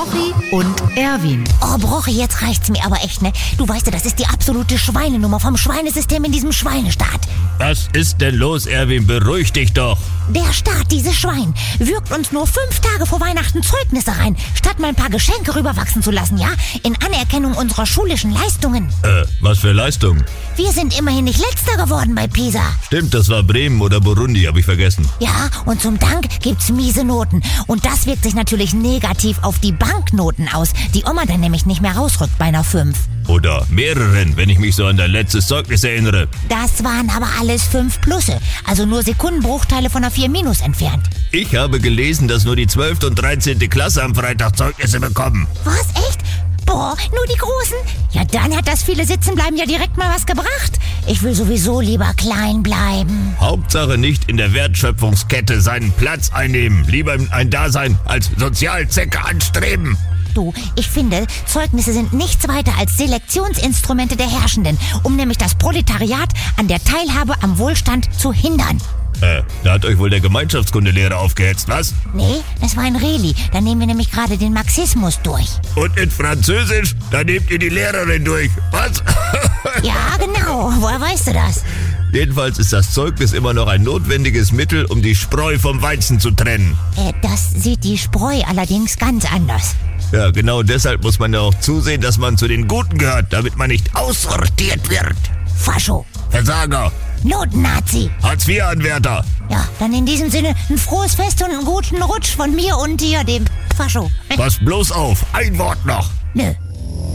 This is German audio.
Brochi und Erwin. Oh, Brochi, jetzt reicht's mir aber echt, ne? Du weißt ja, das ist die absolute Schweinenummer vom Schweinesystem in diesem Schweinestaat. Was ist denn los, Erwin? Beruhig dich doch. Der Staat, dieses Schwein, wirkt uns nur 5 Tage vor Weihnachten Zeugnisse rein, statt mal ein paar Geschenke rüberwachsen zu lassen, ja? In Anerkennung unserer schulischen Leistungen. Was für Leistung? Wir sind immerhin nicht Letzter geworden bei PISA. Stimmt, das war Bremen oder Burundi, habe ich vergessen. Ja, und zum Dank gibt's miese Noten. Und das wirkt sich natürlich negativ auf die Banknoten aus, die Oma dann nämlich nicht mehr rausrückt bei einer 5. Oder mehreren, wenn ich mich so an dein letztes Zeugnis erinnere. Das waren aber alles 5 Plusse, also nur Sekundenbruchteile von einer 4 Minus entfernt. Ich habe gelesen, dass nur die 12. und 13. Klasse am Freitag Zeugnisse bekommen. Was, echt? Boah, nur die Großen? Ja, dann hat das viele Sitzenbleiben ja direkt mal was gebracht. Ich will sowieso lieber klein bleiben. Hauptsache nicht in der Wertschöpfungskette seinen Platz einnehmen. Lieber ein Dasein als Sozialzecke anstreben. Du, ich finde, Zeugnisse sind nichts weiter als Selektionsinstrumente der Herrschenden, um nämlich das Proletariat an der Teilhabe am Wohlstand zu hindern. Da hat euch wohl der Gemeinschaftskundelehrer aufgehetzt, was? Nee, das war ein Reli. Da nehmen wir nämlich gerade den Marxismus durch. Und in Französisch, da nehmt ihr die Lehrerin durch, was? Ja, genau. Woher weißt du das? Jedenfalls ist das Zeugnis immer noch ein notwendiges Mittel, um die Spreu vom Weizen zu trennen. Das sieht die Spreu allerdings ganz anders. Ja, genau deshalb muss man ja auch zusehen, dass man zu den Guten gehört, damit man nicht aussortiert wird. Fascho. Versager. Notnazi. Hartz-IV-Anwärter. Ja, dann in diesem Sinne ein frohes Fest und einen guten Rutsch von mir und dir, dem Fascho. Pass bloß auf, ein Wort noch. Nö.